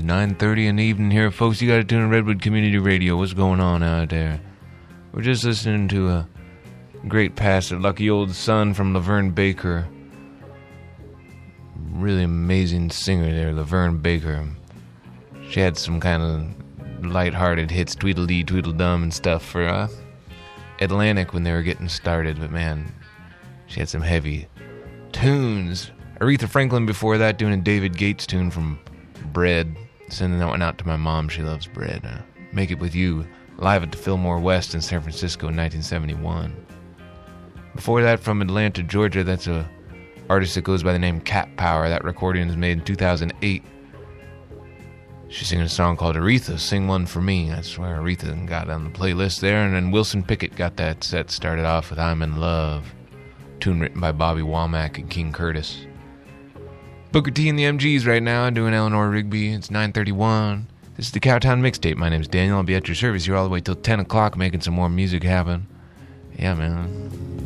9:30 in the evening here, folks. You got to tune in Redwood Community Radio. What's going on out there? We're just listening to a great pastor, Lucky Old Son from Laverne Baker. Really amazing singer there, Laverne Baker. She had some kind of lighthearted hits, Tweedledee, Tweedledum and stuff for Atlantic when they were getting started. But man, she had some heavy tunes. Aretha Franklin before that doing a David Gates tune from Bread. Sending that one out to my mom. She loves Bread. Make It With You, live at the Fillmore West in San Francisco in 1971. Before that, from Atlanta, Georgia, that's a artist that goes by the name Cat Power. That recording was made in 2008. She's singing a song called Aretha, Sing One For Me. That's where Aretha got on the playlist there. And then Wilson Pickett got that set started off with I'm in Love. Tune written by Bobby Womack and King Curtis. Booker T and the MGs right now doing Eleanor Rigby. It's 9:31. This is the Cowtown Mixtape. My name's Daniel. I'll be at your service here all the way till 10 o'clock making some more music happen. Yeah, man.